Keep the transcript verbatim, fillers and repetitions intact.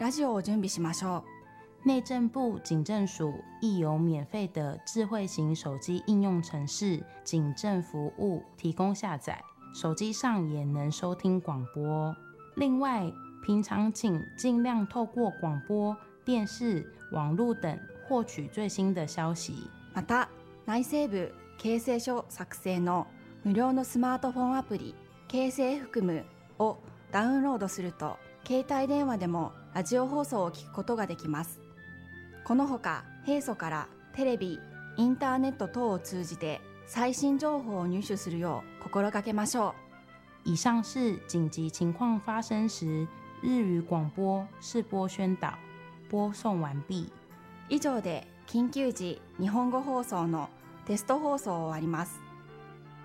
ラジオを準備しましょう。 内政部警政署亦有免费的智慧型手机应用程式警政服务提供下载，手机上也能收听广播。另外，平常请尽量透过广播、电视、网络等获取最新的消息。 また、内政部警政署作成の無料のスマートフォンアプリ警政福務をダウンロードすると、携帯電話でもラジオ放送を聞くことができます。このほか、平素からテレビ、インターネット等を通じて最新情報を入手するよう心がけましょう。 以上是紧急情况发生时日语广播试播宣导，播送完毕。 以上で緊急時日本語放送のテスト放送を終わります。